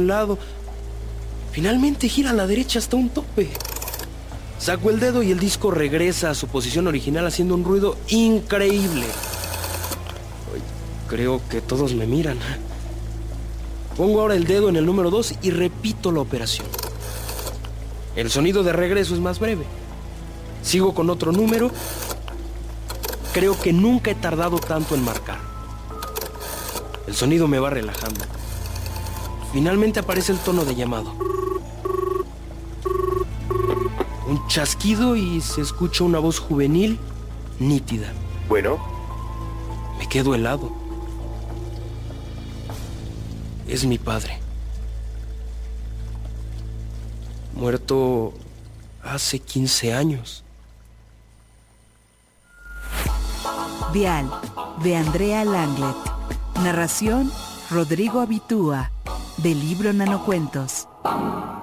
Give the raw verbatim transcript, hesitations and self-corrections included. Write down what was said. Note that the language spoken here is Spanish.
lado. Finalmente gira a la derecha hasta un tope. Saco el dedo y el disco regresa a su posición original haciendo un ruido increíble. Ay, creo que todos me miran. Pongo ahora el dedo en el número dos y repito la operación. El sonido de regreso es más breve. Sigo con otro número. Creo que nunca he tardado tanto en marcar. El sonido me va relajando. Finalmente aparece el tono de llamado. Un chasquido y se escucha una voz juvenil, nítida. Bueno. Me quedo helado. Es mi padre. Muerto hace quince años. Vial, de Andrea Langlet. Narración, Rodrigo Abitúa. Del libro Nanocuentos.